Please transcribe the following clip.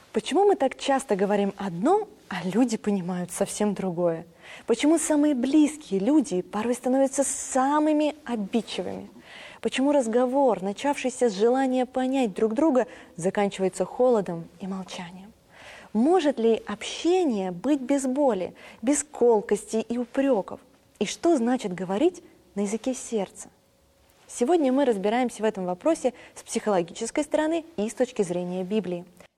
Почему мы так часто говорим одно, а люди понимают совсем другое? Почему самые близкие люди порой становятся самыми обидчивыми? Почему разговор, начавшийся с желания понять друг друга, заканчивается холодом и молчанием? Может ли общение быть без боли, без колкости и упреков? И что значит говорить на языке сердца? Сегодня мы разбираемся в этом вопросе с психологической стороны и с точки зрения Библии.